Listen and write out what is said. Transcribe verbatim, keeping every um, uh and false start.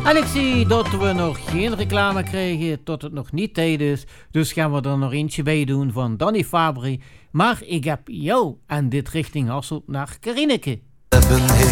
En ik zie dat we nog geen reclame krijgen, tot het nog niet tijd is. Dus gaan we er nog eentje bij doen van Danny Fabri. Maar ik heb jou en dit richting Hasselt naar Karineke.